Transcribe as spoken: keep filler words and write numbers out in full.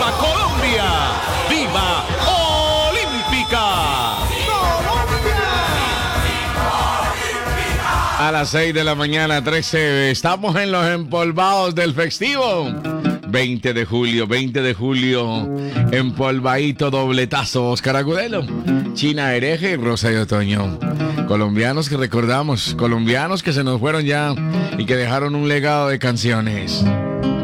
¡Viva Colombia! ¡Viva Olímpica! A las seis de la mañana, trece, estamos en los empolvados del festivo. veinte de julio, veinte de julio, empolvadito, dobletazo, Oscar Agudelo, China Hereje y Rosa de Otoño. Colombianos que recordamos, colombianos que se nos fueron ya y que dejaron un legado de canciones.